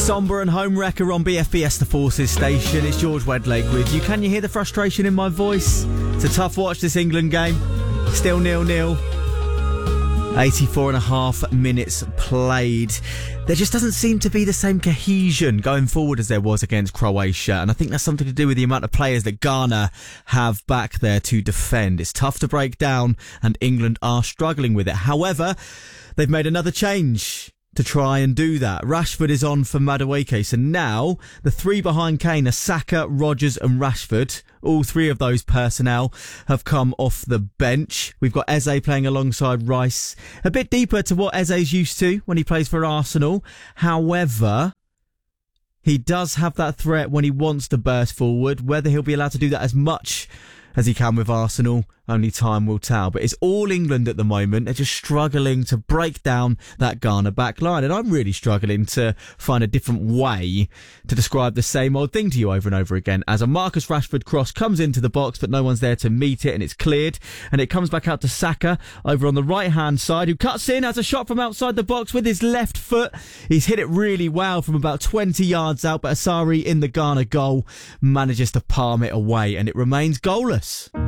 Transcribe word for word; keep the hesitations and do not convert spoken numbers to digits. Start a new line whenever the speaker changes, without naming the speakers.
Sombre and Home Wrecker on B F B S The Forces station. It's George Wedlake with you. Can you hear the frustration in my voice? It's a tough watch, this England game. Still nil-nil. eighty-four and a half minutes played. There just doesn't seem to be the same cohesion going forward as there was against Croatia, and I think that's something to do with the amount of players that Ghana have back there to defend. It's tough to break down, and England are struggling with it. However, they've made another change to try and do that. Rashford is on for Madueke, so now the three behind Kane are Saka, Rodgers and Rashford. All three of those personnel have come off the bench. We've got Eze playing alongside Rice. A bit deeper to what Eze's used to when he plays for Arsenal. However, he does have that threat when he wants to burst forward. Whether he'll be allowed to do that as much as he can with Arsenal, only time will tell. But it's all England at the moment. They're just struggling to break down that Ghana back line. And I'm really struggling to find a different way to describe the same old thing to you over and over again. As a Marcus Rashford cross comes into the box, but no one's there to meet it, and it's cleared. And it comes back out to Saka over on the right-hand side, who cuts in, has a shot from outside the box with his left foot. He's hit it really well from about twenty yards out, but Asari in the Ghana goal manages to palm it away, and it remains goalless.